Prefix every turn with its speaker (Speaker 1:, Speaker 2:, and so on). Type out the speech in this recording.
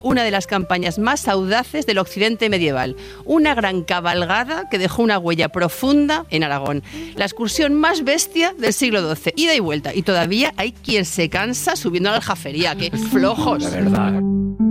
Speaker 1: una de las campañas más audaces del occidente medieval. Una gran cabalgada que dejó una huella profunda en Aragón. La excursión más bestia del siglo XII, ida y vuelta. Y todavía hay quien se cansa subiendo a la Aljafería. ¡Qué flojos!
Speaker 2: De verdad.